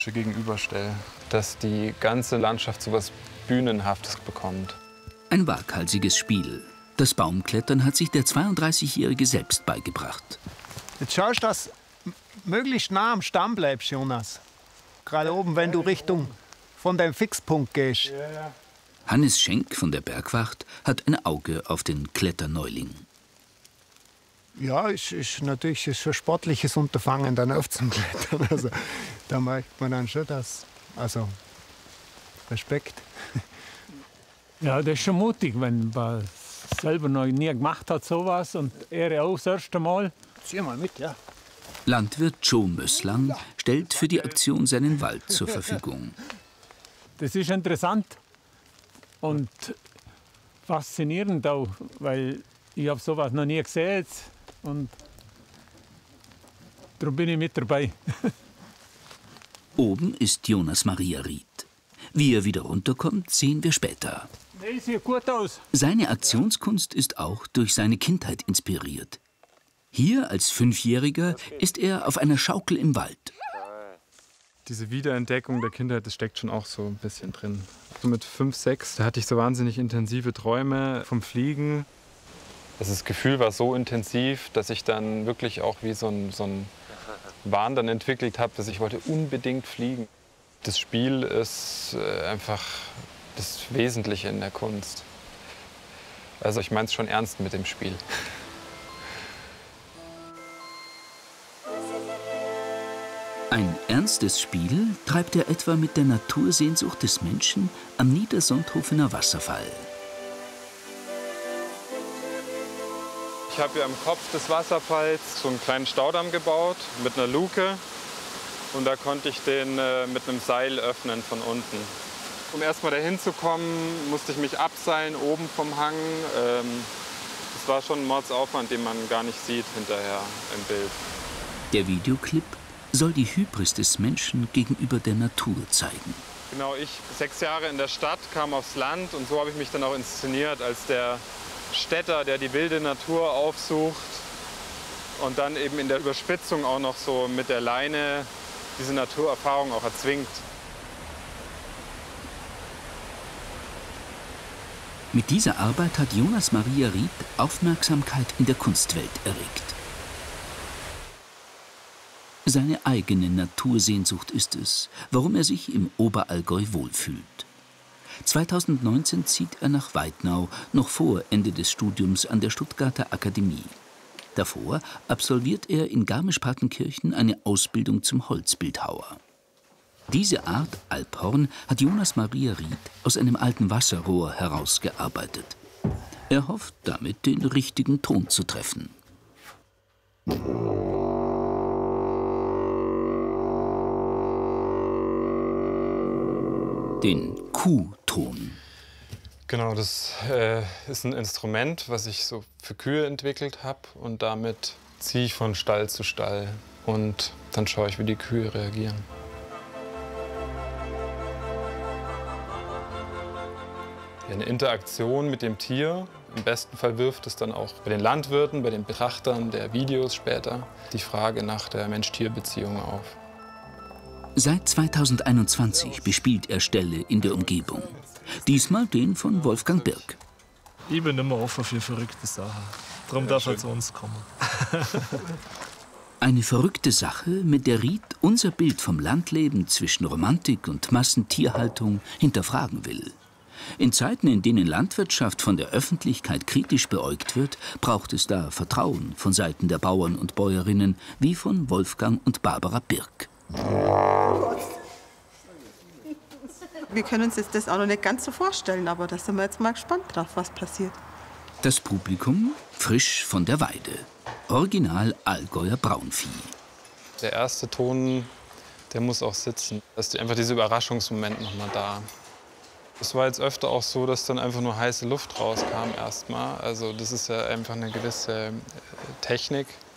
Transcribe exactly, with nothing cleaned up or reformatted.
gegenüberstelle, dass die ganze Landschaft so was Bühnenhaftes bekommt. Ein waghalsiges Spiel. Das Baumklettern hat sich der zweiunddreißigjährige selbst beigebracht. Jetzt schaust du, dass du möglichst nah am Stamm bleibst, Jonas. Gerade oben, wenn du Richtung von deinem Fixpunkt gehst. Hannes Schenk von der Bergwacht hat ein Auge auf den Kletterneuling. Ja, es ist natürlich ist ein sportliches Unterfangen, dann aufzuklettern. Also, da merkt man dann schon das. Also, Respekt. Ja, das ist schon mutig, wenn man selber noch nie gemacht hat, sowas. Und er auch das erste Mal. Zieh mal mit, ja. Landwirt Joe Mösslang stellt für die Aktion seinen Wald zur Verfügung. Das ist interessant und faszinierend auch, weil ich habe sowas noch nie gesehen. Und darum bin ich mit dabei. Oben ist Jonas Maria Ried. Wie er wieder runterkommt, sehen wir später. Nee, sieht gut aus. Seine Aktionskunst ist auch durch seine Kindheit inspiriert. Hier als Fünfjähriger ist er auf einer Schaukel im Wald. Diese Wiederentdeckung der Kindheit, das steckt schon auch so ein bisschen drin. So mit fünf, sechs, da hatte ich so wahnsinnig intensive Träume vom Fliegen. Das Gefühl war so intensiv, dass ich dann wirklich auch wie so ein, so ein Wahn dann entwickelt habe, dass ich wollte unbedingt fliegen. Das Spiel ist einfach das Wesentliche in der Kunst. Also ich meine es schon ernst mit dem Spiel. Ein ernstes Spiel treibt er etwa mit der Natursehnsucht des Menschen am Niedersonthofener Wasserfall. Ich habe hier am Kopf des Wasserfalls so einen kleinen Staudamm gebaut mit einer Luke. Und da konnte ich den äh, mit einem Seil öffnen von unten. Um erst mal dahin zu kommen, musste ich mich abseilen oben vom Hang. Ähm, das war schon ein Mordsaufwand, den man gar nicht sieht hinterher im Bild. Der Videoclip soll die Hybris des Menschen gegenüber der Natur zeigen. Genau, ich, sechs Jahre in der Stadt, kam aufs Land und so habe ich mich dann auch inszeniert als der Städter, der die wilde Natur aufsucht und dann eben in der Überspitzung auch noch so mit der Leine diese Naturerfahrung auch erzwingt. Mit dieser Arbeit hat Jonas Maria Ried Aufmerksamkeit in der Kunstwelt erregt. Seine eigene Natursehnsucht ist es, warum er sich im Oberallgäu wohlfühlt. zweitausendneunzehn zieht er nach Weidnau, noch vor Ende des Studiums an der Stuttgarter Akademie. Davor absolviert er in Garmisch-Partenkirchen eine Ausbildung zum Holzbildhauer. Diese Art Alphorn hat Jonas Maria Ried aus einem alten Wasserrohr herausgearbeitet. Er hofft damit, den richtigen Ton zu treffen. Den Kuhton. Genau, das äh, ist ein Instrument, was ich so für Kühe entwickelt habe. Und damit ziehe ich von Stall zu Stall. Und dann schaue ich, wie die Kühe reagieren. Eine Interaktion mit dem Tier. Im besten Fall wirft es dann auch bei den Landwirten, bei den Betrachtern der Videos später die Frage nach der Mensch-Tier-Beziehung auf. Seit zweitausendeinundzwanzig bespielt er Ställe in der Umgebung. Diesmal den von Wolfgang Birk. Ich bin immer offen für verrückte Sachen. Darum darf er zu uns kommen. Eine verrückte Sache, mit der Ried unser Bild vom Landleben zwischen Romantik und Massentierhaltung hinterfragen will. In Zeiten, in denen Landwirtschaft von der Öffentlichkeit kritisch beäugt wird, braucht es da Vertrauen von Seiten der Bauern und Bäuerinnen wie von Wolfgang und Barbara Birk. Wir können uns jetzt das auch noch nicht ganz so vorstellen, aber da sind wir jetzt mal gespannt drauf, was passiert. Das Publikum frisch von der Weide. Original Allgäuer Braunvieh. Der erste Ton, der muss auch sitzen. Da ist einfach dieser Überraschungsmoment noch mal da. Es war jetzt öfter auch so, dass dann einfach nur heiße Luft rauskam erstmal. Also das ist ja einfach eine gewisse Technik.